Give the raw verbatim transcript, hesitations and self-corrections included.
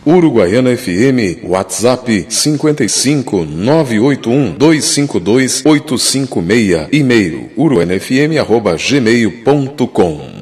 Uruguaiana F M, WhatsApp cinquenta e cinco, nove oito um, dois cinco dois, oito cinco seis, e-mail uruguaianafm arroba gmail ponto com.